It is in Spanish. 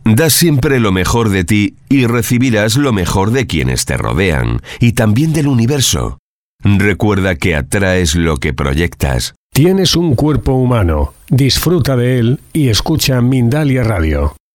Da siempre lo mejor de ti y recibirás lo mejor de quienes te rodean y también del universo. Recuerda que atraes lo que proyectas. Tienes un cuerpo humano. Disfruta de él y escucha Mindalia Radio.